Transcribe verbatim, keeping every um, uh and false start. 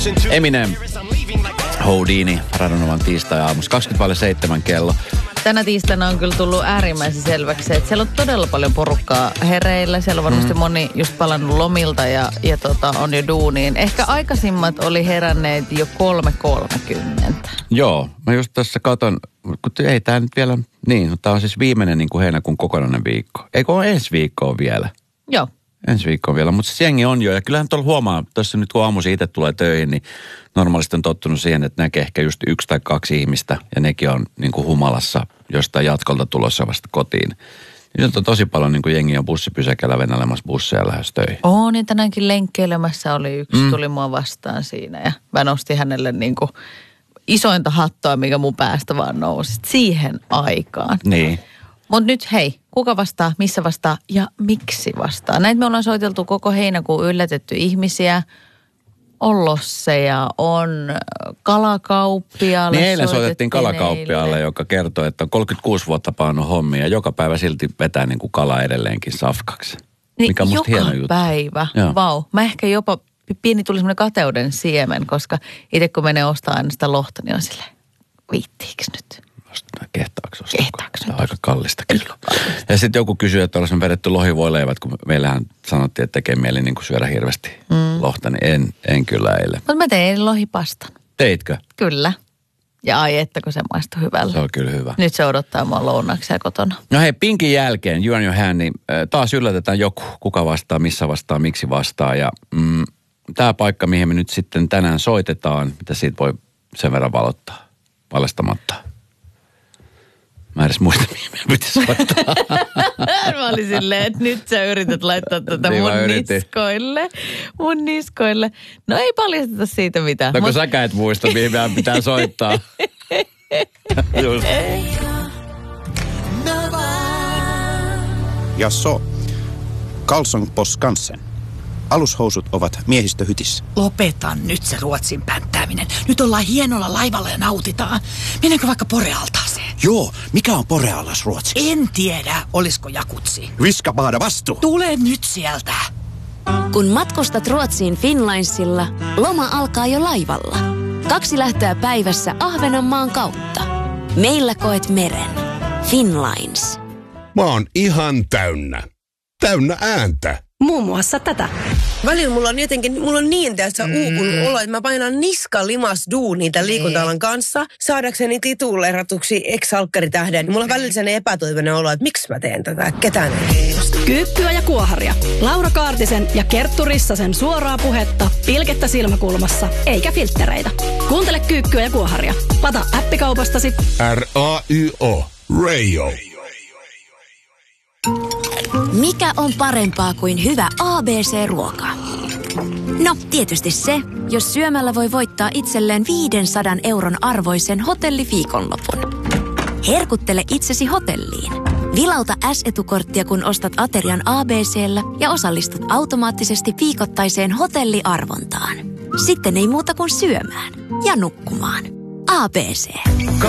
Eminem, Houdini, Radonovan tiistai-aamussa, kaksikymmentä seitsemän kello. Tänä tiistaina on kyllä tullut äärimmäisen selväksi, että siellä on todella paljon porukkaa hereillä. Siellä on varmasti mm. moni just palannut lomilta ja, ja tota, on jo duuniin. Ehkä aikaisimmat oli heränneet jo kolme kolmekymmentä. Joo, mä just tässä katon, kun ei tää nyt vielä, niin, no tää on siis viimeinen niin kuin heinäkuun kokonainen viikko. Eikö ole ensi viikkoa vielä? Joo. Ensi viikkoa vielä, mutta se jengi on jo. Ja kyllähän tuolla huomaa, tuossa nyt kun aamuisin itse tulee töihin, niin normaalisti on tottunut siihen, että näkee ehkä just yksi tai kaksi ihmistä. Ja nekin on niin kuin humalassa jostain jatkolta tulossa vasta kotiin. Nyt on tosi paljon niin kuin jengi on bussipysäkällä venäilemässä busseja lähes töihin. Oo, niin tänäänkin lenkkeilemässä oli yksi, mm. tuli mua vastaan siinä. Ja mä nostin hänelle niin kuin isointa hattoa, mikä mun päästä vaan nousi siihen aikaan. Niin. Mutta nyt hei, kuka vastaa, missä vastaa ja miksi vastaa? Näitä me ollaan soiteltu koko heinäkuun, yllätetty ihmisiä. On losseja, on kalakauppiaalle. Niin eilen soitettiin kalakauppiaalle, joka kertoi, että on kolmekymmentäkuusi vuotta paannut hommia ja joka päivä silti vetää niin kuin kala edelleenkin safkaksi. Niin mikä on musta joka hieno juttu. päivä, vau. Mä ehkä jopa, pieni tuli semmoinen kateuden siemen, koska itse kun menee ostaa aina sitä lohta, niin on silleen, viittiinkö nyt? Kehtaako ostaa? Kehtaako se on aika kallista kyllä. Ja sitten joku kysyy, että olisimme vedetty lohivoileivät, kun meillähän sanottiin, että tekee mieli niin kuin syödä hirveästi mm. lohta, niin en, en kyllä eilen. Mutta mä tein lohipastan. Teitkö? Kyllä. Ja ai että, kun se maistuu hyvällä. Se on kyllä hyvä. Nyt se odottaa mua lounaksi kotona. No hei, Pinkin jälkeen, You and Your Hand, niin taas yllätetään joku, kuka vastaa, missä vastaa, miksi vastaa. Ja mm, tämä paikka, mihin me nyt sitten tänään soitetaan, mitä siitä voi sen verran valottaa, valestamatta. Mä edes muista, mihin meidän pitäisi soittaa. Mä olin silleen, että nyt sä yrität laittaa tätä niin mun niskoille. Mun niskoille. No ei paljasteta siitä mitään. No kun Mut... säkään et muista, mihin meidän pitää soittaa. Just. Ja so, Karlsson på Skansen. Alushousut ovat miehistöhytissä. Lopeta nyt se Ruotsin pänttääminen. Nyt ollaan hienolla laivalla ja nautitaan. Mennäänkö vaikka Porealtaaseen? Joo, mikä on Porealas ruotsiksi? En tiedä, olisiko jakutsi. Viskapaada vastu. Tule nyt sieltä. Kun matkustat Ruotsiin Finlinesilla, loma alkaa jo laivalla. Kaksi lähtöä päivässä Ahvenanmaan kautta. Meillä koet meren. Finlines. Mä oon ihan täynnä. Täynnä ääntä. Muun muassa tätä. Välillä mulla on jotenkin, mulla on niin tässä mm. uupunut olo, että mä painan niska limas duuniin tämän liikunta-alan kanssa, saadakseni tituleeratuksi ex-salkkaritähden. Mulla on välillä sellainen epätoivoinen olo, että miksi mä teen tätä, ketään ei kiinnosta. Kyykkyä ja kuoharia. Laura Kaartisen ja Kerttu Rissasen suoraa puhetta, pilkettä silmäkulmassa, eikä filttereitä. Kuuntele Kyykkyä ja kuoharia. Lata appikaupastasi. R A Y O. Radio. Mikä on parempaa kuin hyvä A B C-ruoka? No, tietysti se, jos syömällä voi voittaa itselleen viisisataa euron arvoisen hotelliviikonlopun. Herkuttele itsesi hotelliin. Vilauta S-etukorttia, kun ostat aterian A B C:llä ja osallistut automaattisesti viikoittaiseen hotelliarvontaan. Sitten ei muuta kuin syömään ja nukkumaan. A B C.